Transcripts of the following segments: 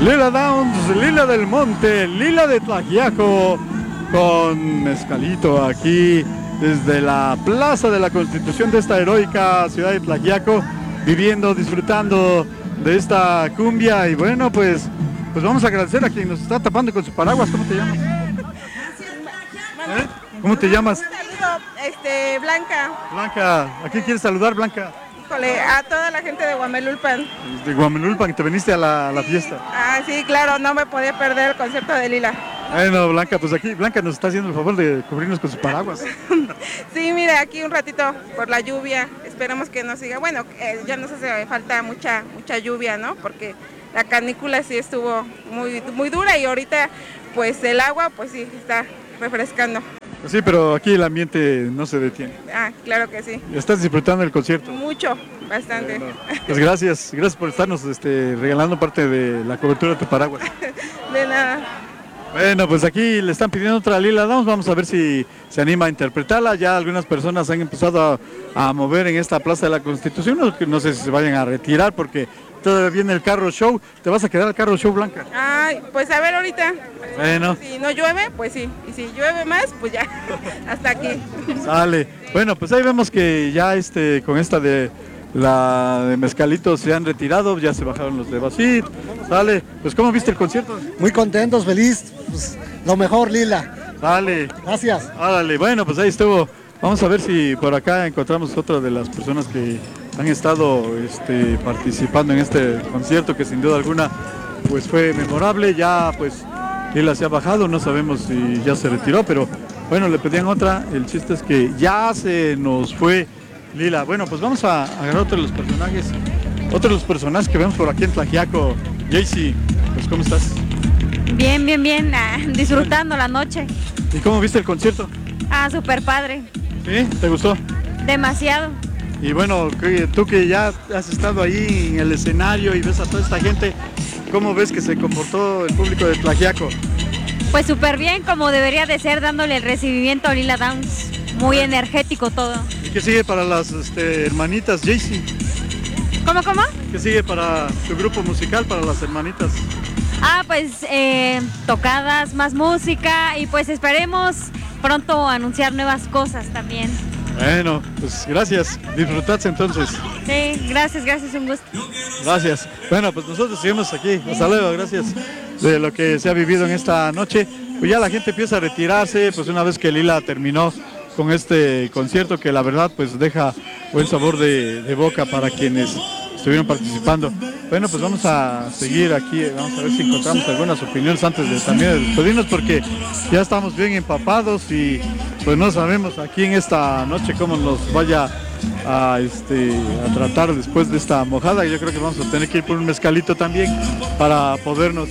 Lila Downs, Lila del Monte, Lila de Tlaxiaco, con mezcalito aquí desde la Plaza de la Constitución de esta heroica ciudad de Tlaxiaco, viviendo, disfrutando de esta cumbia. Y bueno, pues vamos a agradecer a quien nos está tapando con su paraguas. ¿Cómo te llamas? ¿Cómo te llamas? Un saludo, Blanca. Blanca, ¿a quién quieres saludar, Blanca? Híjole, a toda la gente de Guamelulpan. De Guamelulpan, te viniste a la fiesta. Ah, sí, claro, no me podía perder el concierto de Lila. Bueno, Blanca, pues aquí Blanca nos está haciendo el favor de cubrirnos con su paraguas. Sí, mire, aquí un ratito por la lluvia, esperemos que no siga. Bueno, ya nos hace falta mucha lluvia, ¿no? Porque la canícula sí estuvo muy dura y ahorita pues el agua pues sí está refrescando. Sí, pero aquí el ambiente no se detiene. Ah, claro que sí. ¿Estás disfrutando del concierto? Mucho, bastante. Bueno, pues gracias por estarnos regalando parte de la cobertura de tu paraguas. De nada. Bueno, pues aquí le están pidiendo otra Lila Downs, vamos a ver si se anima a interpretarla. Ya algunas personas han empezado a mover en esta Plaza de la Constitución, no sé si se vayan a retirar porque todavía viene el carro show. ¿Te vas a quedar al carro show, Blanca? Ay, pues a ver ahorita. Bueno. Si no llueve, pues sí. Y si llueve más, pues ya. Hasta aquí. Sale. Bueno, pues ahí vemos que ya con esta de la de mezcalito se han retirado, ya se bajaron los de Basit. Sale. Pues ¿cómo viste el concierto? Muy contentos, feliz. Pues, lo mejor, Lila. Dale. Gracias. Árale. Bueno, pues ahí estuvo. Vamos a ver si por acá encontramos otra de las personas que han estado participando en este concierto, que sin duda alguna pues fue memorable. Ya pues Lila se ha bajado, no sabemos si ya se retiró, pero bueno, le pedían otra. El chiste es que ya se nos fue Lila. Bueno, pues vamos a agarrar otro de los personajes que vemos por aquí en Tlaxiaco. Jaycee, pues ¿cómo estás? Bien, disfrutando la noche. ¿Y cómo viste el concierto? Ah, súper padre. ¿Sí? ¿Te gustó? Demasiado. Y bueno, tú que ya has estado ahí en el escenario y ves a toda esta gente, ¿cómo ves que se comportó el público de Tlaxiaco? Pues súper bien, como debería de ser, dándole el recibimiento a Lila Downs. Muy energético todo. ¿Y qué sigue para las hermanitas Jaycee? ¿Cómo? ¿Qué sigue para tu grupo musical, para las hermanitas? Ah, pues tocadas, más música y pues esperemos pronto anunciar nuevas cosas también. Bueno, pues gracias. Disfrutad entonces. Sí, gracias, un gusto. Gracias. Bueno, pues nosotros seguimos aquí. Hasta luego, gracias de lo que se ha vivido en esta noche. Pues ya la gente empieza a retirarse, pues una vez que Lila terminó con este concierto que la verdad pues deja buen sabor de boca para quienes estuvieron participando. Bueno, pues vamos a seguir aquí, vamos a ver si encontramos algunas opiniones antes de también despedirnos porque ya estamos bien empapados y pues no sabemos aquí en esta noche cómo nos vaya a tratar después de esta mojada. Yo creo que vamos a tener que ir por un mezcalito también para podernos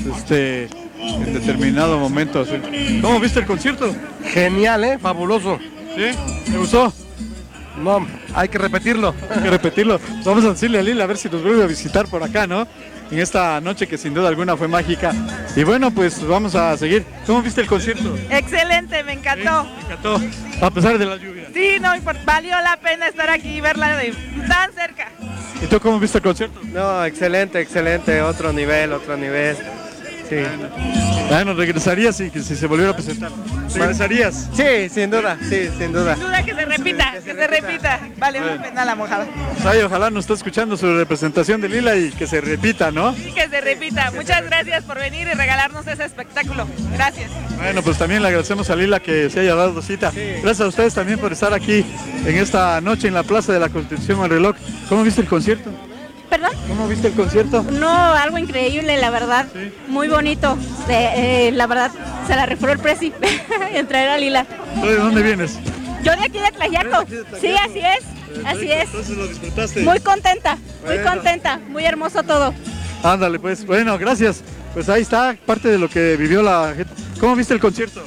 en determinado momento hacer. ¿Cómo viste el concierto? Genial, fabuloso. ¿Sí? ¿Te gustó? No, hay que repetirlo. Hay que repetirlo. Vamos a decirle a Lila a ver si nos vuelve a visitar por acá, ¿no? En esta noche que sin duda alguna fue mágica. Y bueno, pues vamos a seguir. ¿Cómo viste el concierto? Excelente, me encantó. ¿Sí? Me encantó, a pesar de la lluvia. Sí, no, valió la pena estar aquí y verla tan cerca. ¿Y tú cómo viste el concierto? No, excelente, otro nivel. Sí. Bueno, regresarías si se volviera a presentar. ¿Regresarías? Sí, sin duda. Sin duda que se repita. Vale la pena la mojada. Ay, ojalá nos esté escuchando su representación de Lila y que se repita, ¿no? Sí, que se repita. Muchas gracias por venir y regalarnos ese espectáculo. Gracias. Bueno, pues también le agradecemos a Lila que se haya dado cita. Sí. Gracias a ustedes también por estar aquí en esta noche en la Plaza de la Constitución al reloj. ¿Cómo viste el concierto? ¿Perdón? ¿Cómo viste el concierto? No, algo increíble, la verdad. ¿Sí? Muy bonito. La verdad, se la referó el presi en traer a Lila. ¿Tú de dónde vienes? Yo de aquí de Tlaxiaco. Sí, así es. Así es. Entonces lo disfrutaste. Muy contenta, muy hermoso todo. Ándale, pues. Bueno, gracias. Pues ahí está parte de lo que vivió la gente. ¿Cómo viste el concierto?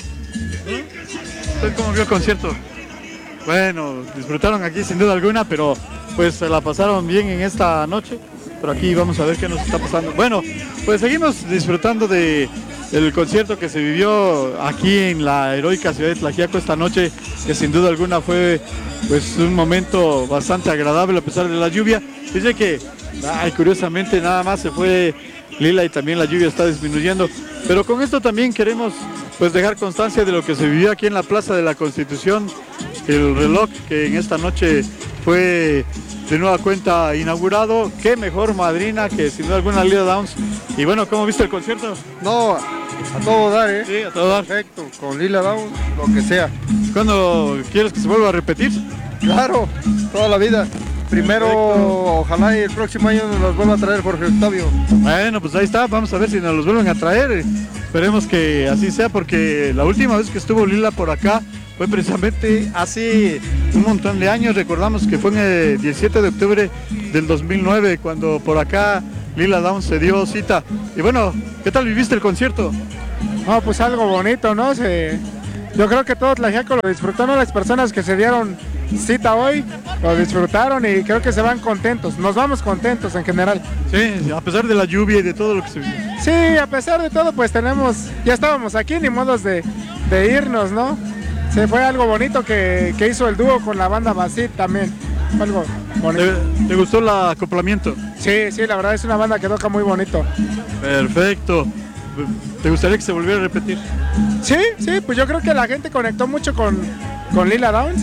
¿Usted cómo vio el concierto? Bueno, disfrutaron aquí sin duda alguna, pero pues se la pasaron bien en esta noche. Pero aquí vamos a ver qué nos está pasando. Bueno, pues seguimos disfrutando de el concierto que se vivió aquí en la heroica ciudad de Tlaxiaco esta noche, que sin duda alguna fue pues un momento bastante agradable a pesar de la lluvia. Dice que, curiosamente nada más se fue Lila y también la lluvia está disminuyendo, pero con esto también queremos pues dejar constancia de lo que se vivió aquí en la Plaza de la Constitución, el reloj que en esta noche fue de nueva cuenta inaugurado. Qué mejor madrina que sin duda alguna Lila Downs. Y bueno, ¿cómo viste el concierto? No, a todo dar, ¿eh? Sí, a todo dar. Perfecto, con Lila Downs, lo que sea. ¿Cuándo quieres que se vuelva a repetir? Claro, toda la vida. Primero, ojalá y el próximo año nos vuelva a traer Jorge Octavio. Bueno, pues ahí está, vamos a ver si nos los vuelven a traer. Esperemos que así sea, porque la última vez que estuvo Lila por acá fue precisamente hace un montón de años. Recordamos que fue en el 17 de octubre del 2009, cuando por acá Lila Downs se dio cita. Y bueno, ¿qué tal viviste el concierto? No, pues algo bonito, ¿no? Yo creo que todo Tlaxiaco lo disfrutaron, las personas que se dieron cita hoy lo disfrutaron y creo que se van contentos, nos vamos contentos en general. Sí, a pesar de la lluvia y de todo lo que se vivió. Sí, a pesar de todo, pues ya estábamos aquí, ni modos de irnos, ¿no? Se fue algo bonito que hizo el dúo con la banda Basit también, fue algo bonito. ¿Te gustó el acoplamiento? Sí, la verdad es una banda que toca muy bonito. Perfecto. ¿Te gustaría que se volviera a repetir? Sí, pues yo creo que la gente conectó mucho con Lila Downs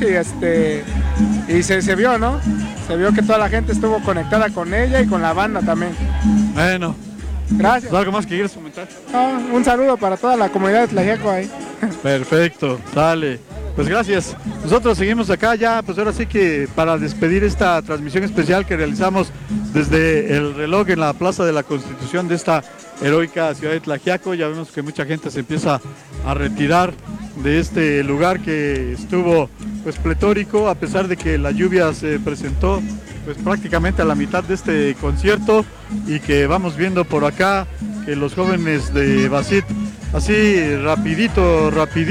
y se vio, ¿no? Se vio que toda la gente estuvo conectada con ella y con la banda también. Bueno. Gracias. ¿Algo más que quieres comentar? Un saludo para toda la comunidad de Tlaxiaco ahí. Perfecto, dale. Pues gracias. Nosotros seguimos acá ya, pues ahora sí que para despedir esta transmisión especial que realizamos desde el reloj en la Plaza de la Constitución de esta heroica ciudad de Tlaxiaco. Ya vemos que mucha gente se empieza a retirar de este lugar que estuvo pues pletórico, a pesar de que la lluvia se presentó pues prácticamente a la mitad de este concierto, y que vamos viendo por acá que los jóvenes de Basit, así rapidito,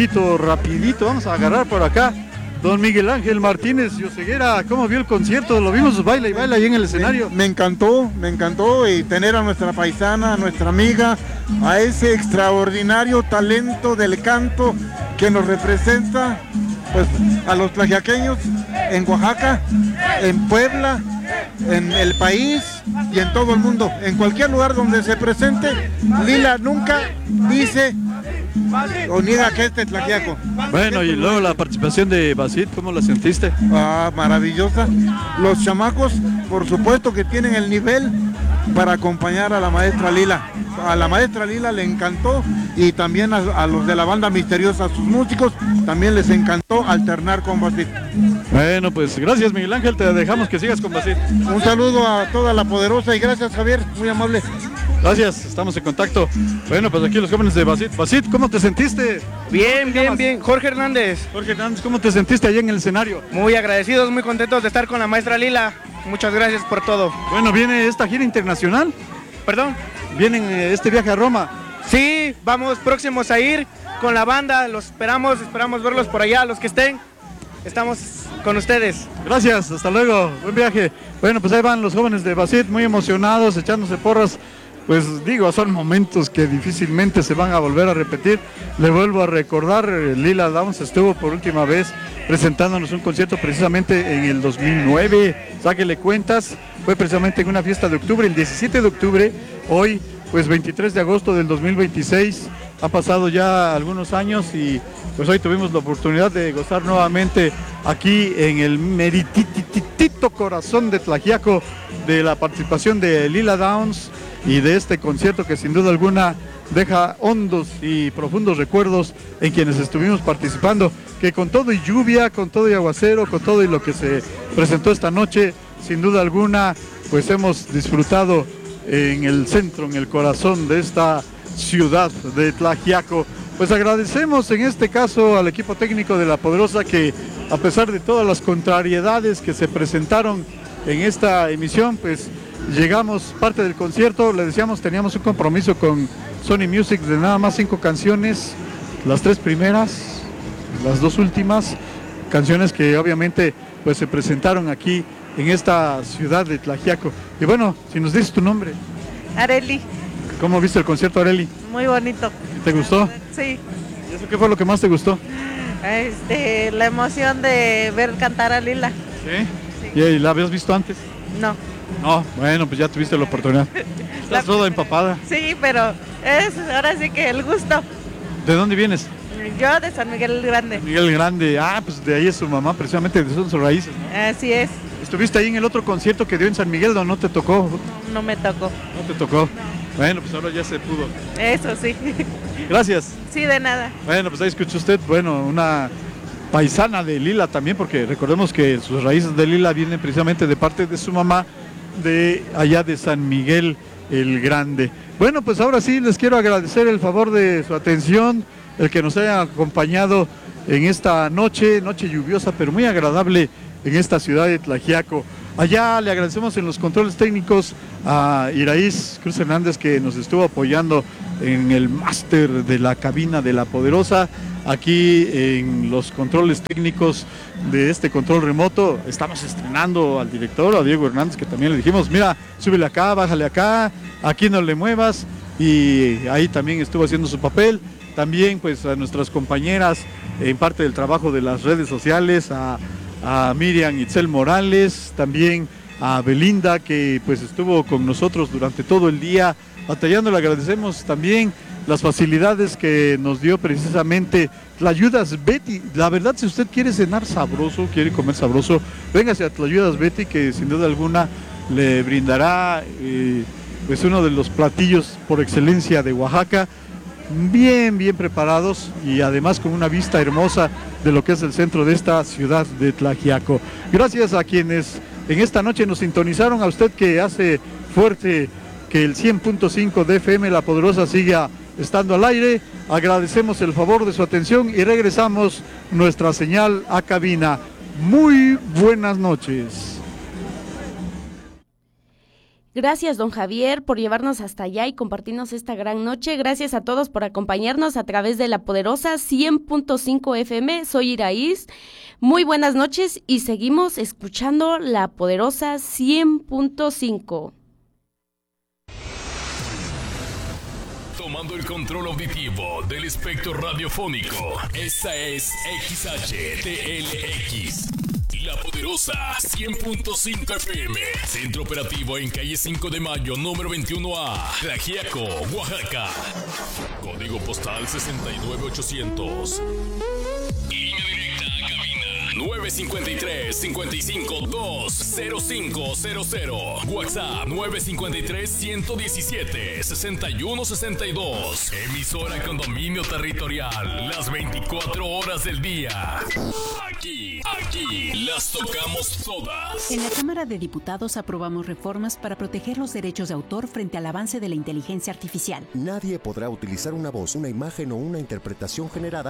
vamos a agarrar por acá don Miguel Ángel Martínez y Oseguera. ¿Cómo vio el concierto? Lo vimos baila y baila ahí en el escenario. Me encantó y tener a nuestra paisana, a nuestra amiga, a ese extraordinario talento del canto que nos representa pues a los tlaxiaqueños en Oaxaca, en Puebla, en el país y en todo el mundo. En cualquier lugar donde se presente, Lila nunca dice o niega que este es Tlaxiaco. Bueno, y luego la participación de Basit, ¿cómo la sentiste? Maravillosa. Los chamacos, por supuesto que tienen el nivel para acompañar a la maestra Lila. A la maestra Lila le encantó, y también a los de la banda misteriosa, a sus músicos, también les encantó alternar con Basit. Bueno, pues gracias Miguel Ángel, te dejamos que sigas con Basit. Un saludo a toda la poderosa y gracias Javier, muy amable. Gracias, estamos en contacto. Bueno, pues aquí los jóvenes de Basit. Basit, ¿cómo te sentiste? Bien. Jorge Hernández. Jorge Hernández, ¿cómo te sentiste allá en el escenario? Muy agradecidos, muy contentos de estar con la maestra Lila. Muchas gracias por todo. Bueno, viene esta gira internacional. ¿Perdón? Vienen este viaje a Roma. Sí, vamos próximos a ir con la banda. Los esperamos verlos por allá, los que estén. Estamos con ustedes. Gracias, hasta luego, buen viaje. Bueno, pues ahí van los jóvenes de Basit, muy emocionados, echándose porras. Pues digo, son momentos que difícilmente se van a volver a repetir. Le vuelvo a recordar, Lila Downs estuvo por última vez presentándonos un concierto precisamente en el 2009. Sáquele cuentas, fue precisamente en una fiesta de octubre, el 17 de octubre, hoy pues 23 de agosto del 2026. Ha pasado ya algunos años y pues hoy tuvimos la oportunidad de gozar nuevamente aquí en el merititito corazón de Tlaxiaco de la participación de Lila Downs y de este concierto que sin duda alguna deja hondos y profundos recuerdos en quienes estuvimos participando, que con todo y lluvia, con todo y aguacero, con todo y lo que se presentó esta noche, sin duda alguna, pues hemos disfrutado en el centro, en el corazón de esta ciudad de Tlaxiaco. Pues agradecemos en este caso al equipo técnico de La Poderosa que, a pesar de todas las contrariedades que se presentaron en esta emisión, pues llegamos parte del concierto. Le decíamos, teníamos un compromiso con Sony Music de nada más 5 canciones, las 3 primeras, las 2 últimas canciones que obviamente pues se presentaron aquí en esta ciudad de Tlaxiaco. Y bueno, si nos dices tu nombre. Areli. ¿Cómo viste el concierto, Arely? Muy bonito. ¿Te gustó? Sí. ¿Y eso qué fue lo que más te gustó? La emoción de ver cantar a Lila. ¿Sí? ¿Y la habías visto antes? No. No, bueno, pues ya tuviste la oportunidad. Estás toda empapada. Sí, pero es ahora sí que el gusto. ¿De dónde vienes? Yo de San Miguel el Grande. Miguel Grande. Ah, pues de ahí es su mamá, precisamente de sus raíces, ¿no? Así es. ¿Estuviste ahí en el otro concierto que dio en San Miguel o no te tocó? No me tocó. No te tocó. Bueno, pues ahora ya se pudo. Eso sí. Gracias. Sí, de nada. Bueno, pues ahí escuchó usted, bueno, una paisana de Lila también, porque recordemos que sus raíces de Lila vienen precisamente de parte de su mamá, de allá de San Miguel el Grande. Bueno, pues ahora sí les quiero agradecer el favor de su atención, el que nos haya acompañado en esta noche lluviosa, pero muy agradable en esta ciudad de Tlaxiaco. Allá le agradecemos en los controles técnicos a Iraíz Cruz Hernández, que nos estuvo apoyando en el máster de la cabina de La Poderosa. Aquí en los controles técnicos de este control remoto estamos estrenando al director, a Diego Hernández, que también le dijimos, mira, súbele acá, bájale acá, aquí no le muevas, y ahí también estuvo haciendo su papel. También pues a nuestras compañeras en parte del trabajo de las redes sociales, a Miriam Itzel Morales, también a Belinda, que pues estuvo con nosotros durante todo el día batallando. Le agradecemos también las facilidades que nos dio precisamente Tlayudas Betty. La verdad, si usted quiere cenar sabroso, quiere comer sabroso, véngase a Tlayudas Betty, que sin duda alguna le brindará pues uno de los platillos por excelencia de Oaxaca, bien preparados y además con una vista hermosa de lo que es el centro de esta ciudad de Tlaxiaco. Gracias a quienes en esta noche nos sintonizaron, a usted que hace fuerte que el 100.5 de FM La Poderosa siga estando al aire. Agradecemos el favor de su atención y regresamos nuestra señal a cabina. Muy buenas noches. Gracias, don Javier, por llevarnos hasta allá y compartirnos esta gran noche. Gracias a todos por acompañarnos a través de La Poderosa 100.5 FM. Soy Iraíz. Muy buenas noches y seguimos escuchando La Poderosa 100.5. Tomando el control auditivo del espectro radiofónico. Esta es XHTLX. La Poderosa 100.5 FM. Centro operativo en calle 5 de Mayo, número 21A. Tlaxiaco, Oaxaca. Código postal 69800. Línea directa a cabina 953-55-20500. WhatsApp 953-117-6162. Emisora con dominio territorial. Las 24 horas del día. Aquí las tocamos todas. En la Cámara de Diputados aprobamos reformas para proteger los derechos de autor frente al avance de la inteligencia artificial. Nadie podrá utilizar una voz, una imagen o una interpretación generada